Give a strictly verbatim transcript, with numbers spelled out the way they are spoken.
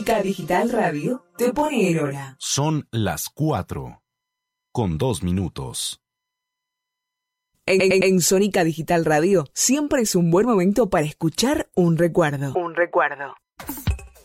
Sónica Digital Radio te pone el hora. Son las cuatro, con dos minutos. En, en, en Sónica Digital Radio siempre es un buen momento para escuchar un recuerdo. Un recuerdo.